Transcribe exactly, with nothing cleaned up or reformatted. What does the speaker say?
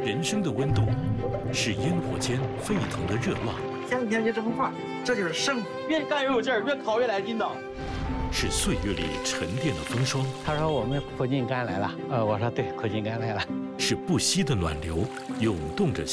人生的温度，是烟火间沸腾的热浪。 天天就这么画，这就是生活。 越干越有劲儿，越烤越来劲道。 是岁月里沉淀的风霜。 他说我们苦尽甘来了，呃，我说对，苦尽甘来了。 是不息的暖流，涌动着